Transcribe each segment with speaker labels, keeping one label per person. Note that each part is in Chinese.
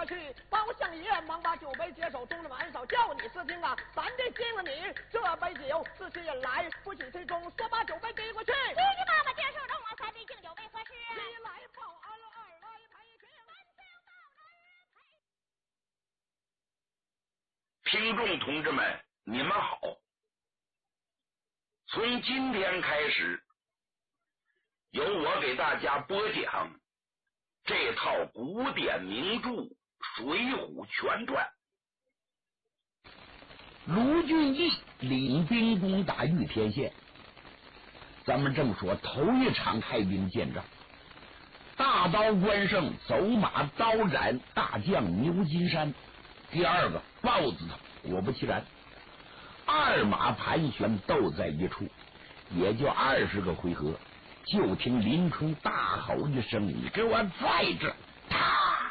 Speaker 1: 快去！包相爷忙把酒杯接手，中了满手，叫你试听啊！咱这敬了你这杯酒，自吸引来，不许推中，说把酒杯递过去。
Speaker 2: 你爸爸接受着我才对敬酒杯合适。
Speaker 1: 一来报恩，二来赔情，
Speaker 3: 听众同志们，你们好！从今天开始，由我给大家播讲这套古典名著《水浒全传》。
Speaker 4: 卢俊义领兵攻打玉田县，咱们正说头一场开兵见仗，大刀关胜走马刀斩大将牛金山，第二个豹子头，果不其然，二马盘旋斗在一处，也就20个回合，就听林冲大吼一声：“你给我在这！”啪，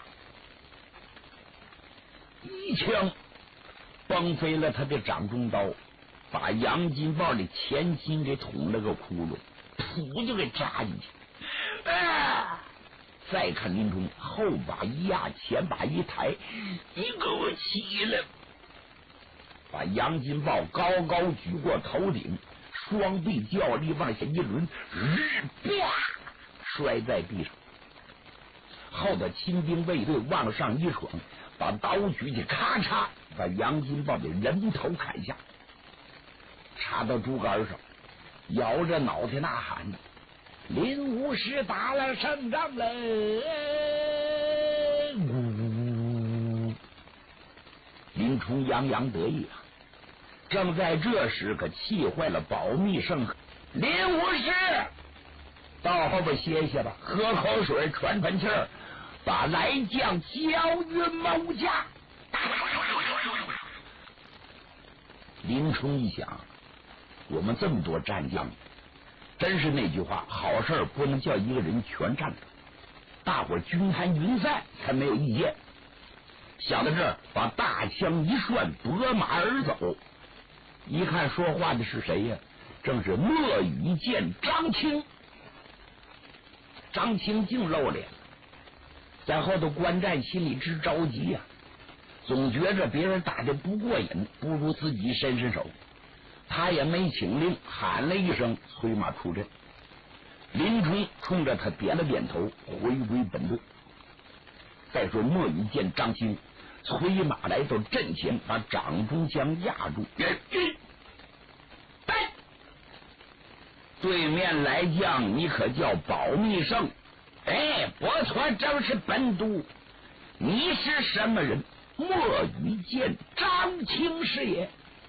Speaker 4: 一枪崩飞了他的掌中刀，把杨金豹的前心给捅了个窟窿，噗就给扎进去。再看林冲后把一压，前把一抬，你给我起来！把杨金豹高高举过头顶，双臂较力往下一抡，摔在地上。后头亲兵卫队往上一闯，把刀举起，咔嚓把杨金豹的人头砍下，插到竹竿上，摇着脑袋呐喊：“林武师打了胜仗了！”林冲洋洋得意啊！正在这时，可气坏了保密胜。林武师到后边歇歇吧，喝口水，喘喘气儿，把来将交于某家。林冲一想，我们这么多战将，真是那句话，好事不能叫一个人全占着，大伙均摊匀散才没有意见。想到这儿，把大枪一涮，拨马而走。一看说话的是谁呀？正是莫羽见张青。张青净露脸了，在后头观战心里直着急呀，总觉着别人打的不过瘾，不如自己伸伸手。他也没请令，喊了一声，催马出阵。林冲冲着他点了点头，回归本队。再说莫羽见张青催马来到阵前，把掌中枪压住。对面来将，你可叫保密胜？哎，不错，正是本督。你是什么人？莫羽见张青是也。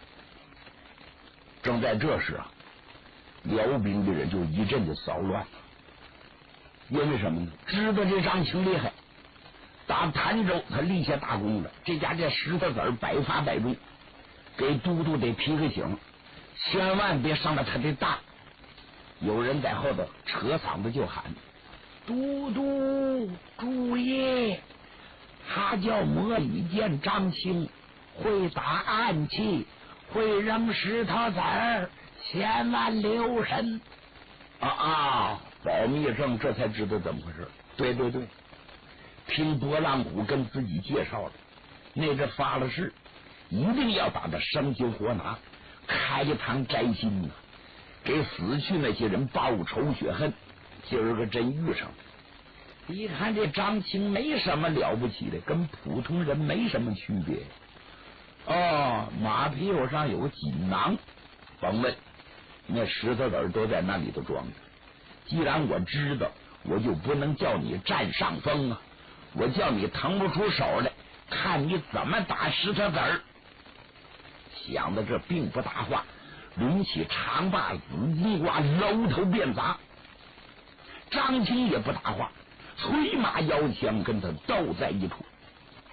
Speaker 4: 正在这时啊，辽兵的人就一阵的骚乱了。因为什么呢？知道这张青厉害，打潭州他立下大功了，这家这石头子百发百中，给都督得提个醒，千万别上了他的当。有人在后头扯嗓子就喊：“都督注意，他叫莫羽见张青，会打暗器，会扔石头子儿，千万留神！”保密胜这才知道怎么回事。对，听拨浪鼓跟自己介绍了，那阵发了誓，一定要把他生擒活拿，开一堂摘心啊，给死去那些人报仇雪恨。今儿个真遇上了。一看这张青没什么了不起的，跟普通人没什么区别。马屁股上有个锦囊，甭问，那石头子都在那里头装着。既然我知道，我就不能叫你占上风啊，我叫你腾不出手来，看你怎么打石头子儿。想到这并不搭话，抡起长把紫金瓜，搂头便砸。张青也不搭话，催马摇枪跟他斗在一处。